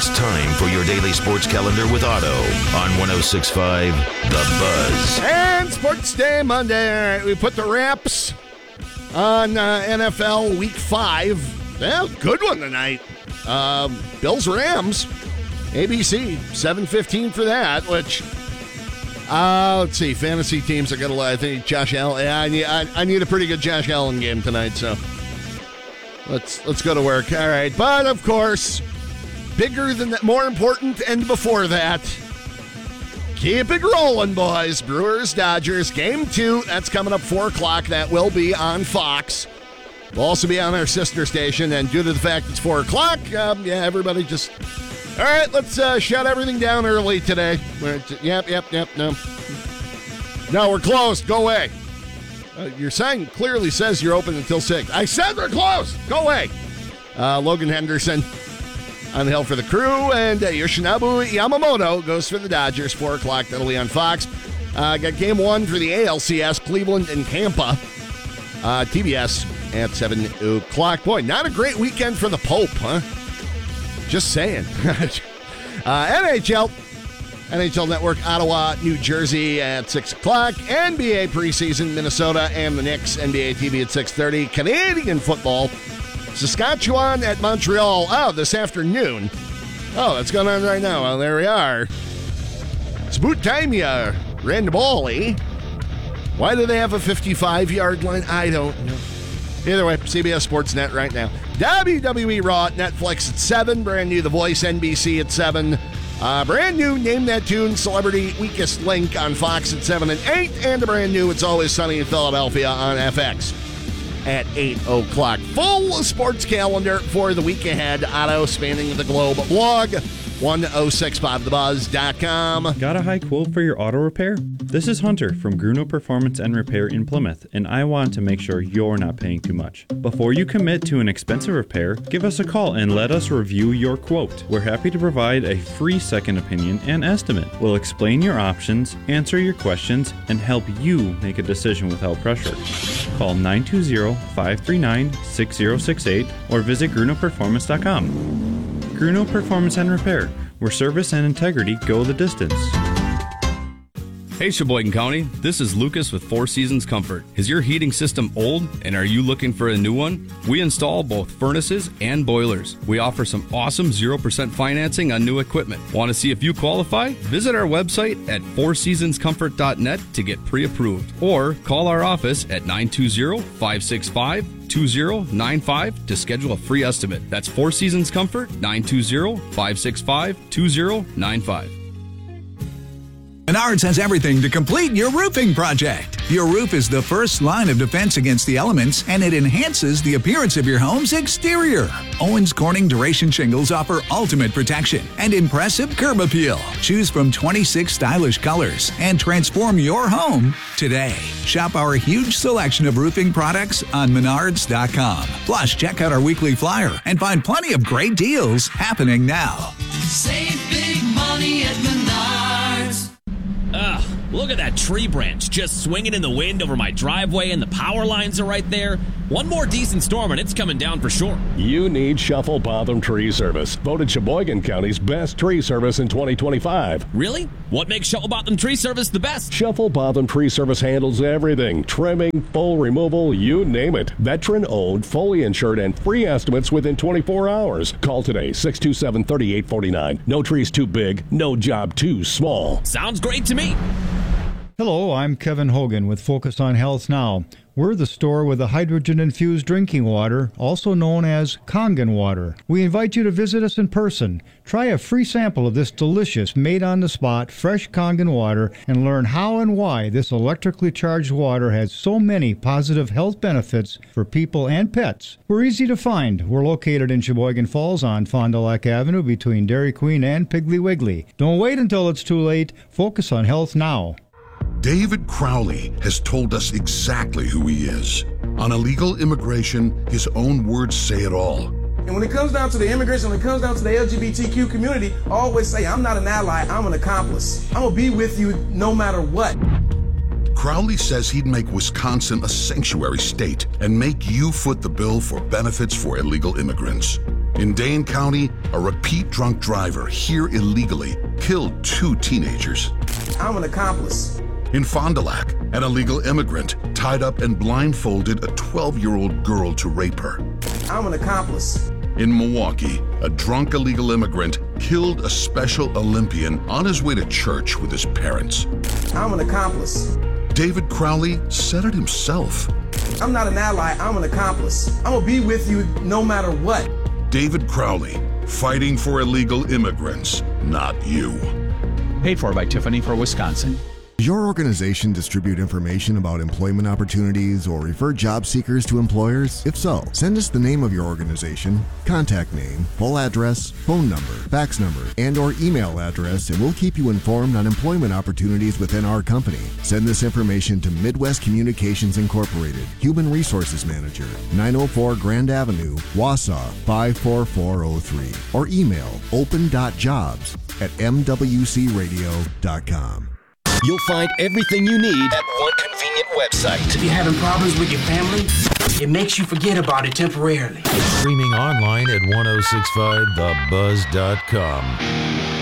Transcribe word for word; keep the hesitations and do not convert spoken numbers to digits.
It's time for your daily sports calendar with Otto on one oh six point five The Buzz. And Sports Day Monday. All right, we put the wraps on uh, N F L Week five. Well, good one tonight. Um, Bills-Rams, A B C, seven fifteen for that, which, uh, let's see, fantasy teams are going to, I think, Josh Allen. Yeah, I need, I, I need a pretty good Josh Allen game tonight, so let's let's go to work. All right, but, of course, bigger than that, more important, and before that, keep it rolling, boys. Brewers, Dodgers, game two. That's coming up four o'clock. That will be on Fox. We'll also be on our sister station, and due to the fact it's four o'clock, um, yeah, everybody just... All right, let's uh, shut everything down early today. Yep, yep, yep, no. No, we're closed. Go away. Uh, your sign clearly says you're open until six. I said we're closed. Go away. Uh, Logan Henderson on the hill for the Crew, and uh, Yoshinobu Yamamoto goes for the Dodgers, four o'clock. That'll be on Fox. Uh, got game one for the A L C S, Cleveland and Tampa. Uh, T B S at seven o'clock. Boy, not a great weekend for the Pope, huh? Just saying. uh, N H L, N H L Network, Ottawa, New Jersey at six o'clock. N B A preseason, Minnesota and the Knicks, N B A T V at six thirty. Canadian football, Saskatchewan at Montreal. Oh, this afternoon. Oh, that's going on right now. Well, there we are. It's about time you ran the ball, eh? Why do they have a fifty-five-yard line? I don't know. Either way, C B S Sports Net right now. W W E Raw at Netflix at seven. Brand new The Voice, N B C at seven. Uh, brand new Name That Tune, Celebrity Weakest Link on Fox at seven and eight. And a brand new It's Always Sunny in Philadelphia on F X at eight o'clock. Full sports calendar for the week ahead. Otto, spanning the globe blog. one oh six five the buzz dot com. Got a high quote for your auto repair? This is Hunter from Gruno Performance and Repair in Plymouth, and I want to make sure you're not paying too much. Before you commit to an expensive repair, give us a call and let us review your quote. We're happy to provide a free second opinion and estimate. We'll explain your options, answer your questions, and help you make a decision without pressure. Call nine two zero, five three nine, six zero six eight or visit gruno performance dot com. Gruno Performance and Repair, where service and integrity go the distance. Hey Sheboygan County, this is Lucas with Four Seasons Comfort. Is your heating system old and are you looking for a new one? We install both furnaces and boilers. We offer some awesome zero percent financing on new equipment. Want to see if you qualify? Visit our website at four seasons comfort dot net to get pre-approved or call our office at nine two zero, five six five, two zero nine five to schedule a free estimate. That's Four Seasons Comfort, nine two zero, five six five, two zero nine five. Menards has everything to complete your roofing project. Your roof is the first line of defense against the elements, and it enhances the appearance of your home's exterior. Owens Corning Duration Shingles offer ultimate protection and impressive curb appeal. Choose from twenty-six stylish colors and transform your home today. Shop our huge selection of roofing products on menards dot com. Plus, check out our weekly flyer and find plenty of great deals happening now. Save big money at Menards. Ugh, look at that tree branch just swinging in the wind over my driveway, and the power lines are right there. One more decent storm and it's coming down for sure. You need Shuffle Botham Tree Service, voted Sheboygan County's best tree service in twenty twenty-five. Really? What makes Shuffle Botham Tree Service the best? Shuffle Botham Tree Service handles everything. Trimming, full removal, you name it. Veteran-owned, fully insured, and free estimates within twenty-four hours. Call today, six two seven, three eight four nine. No trees too big, no job too small. Sounds great to me. Hello, I'm Kevin Hogan with Focus on Health Now. We're the store with the hydrogen-infused drinking water, also known as Kangen water. We invite you to visit us in person. Try a free sample of this delicious, made-on-the-spot, fresh Kangen water and learn how and why this electrically charged water has so many positive health benefits for people and pets. We're easy to find. We're located in Sheboygan Falls on Fond du Lac Avenue between Dairy Queen and Piggly Wiggly. Don't wait until it's too late. Focus on health now. David Crowley has told us exactly who he is. On illegal immigration, his own words say it all. And when it comes down to the immigration, when it comes down to the L G B T Q community, I always say, I'm not an ally, I'm an accomplice. I'm gonna be with you no matter what. Crowley says he'd make Wisconsin a sanctuary state and make you foot the bill for benefits for illegal immigrants. In Dane County, a repeat drunk driver here illegally killed two teenagers. I'm an accomplice. In Fond du Lac, an illegal immigrant tied up and blindfolded a twelve-year-old girl to rape her. I'm an accomplice. In Milwaukee, a drunk illegal immigrant killed a Special Olympian on his way to church with his parents. I'm an accomplice. David Crowley said it himself. I'm not an ally, I'm an accomplice. I'm gonna be with you no matter what. David Crowley, fighting for illegal immigrants, not you. Paid for by Tiffany for Wisconsin. Does your organization distribute information about employment opportunities or refer job seekers to employers? If so, send us the name of your organization, contact name, full address, phone number, fax number, and or email address, and we'll keep you informed on employment opportunities within our company. Send this information to Midwest Communications Incorporated, Human Resources Manager, nine oh four Grand Avenue, Wausau five four four oh three, or email open dot jobs at m w c radio dot com. You'll find everything you need at one convenient website. If you're having problems with your family, it makes you forget about it temporarily. Streaming online at ten sixty-five the buzz dot com.